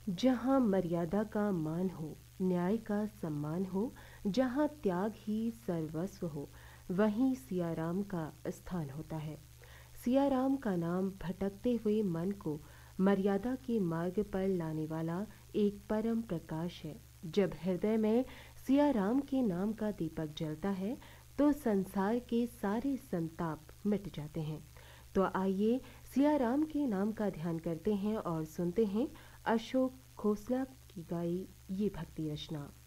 जहाँ मर्यादा का मान हो, न्याय का सम्मान हो, जहाँ त्याग ही सर्वस्व हो, वहीं सियाराम का स्थान होता है। सियाराम का नाम भटकते हुए मन को मर्यादा के मार्ग पर लाने वाला एक परम प्रकाश है। जब हृदय में सियाराम के नाम का दीपक जलता है, तो संसार के सारे संताप मिट जाते हैं। तो आइए सियाराम के नाम का ध्यान करते हैं और सुनते हैं अशोक खोसला की गाई ये भक्ति रचना।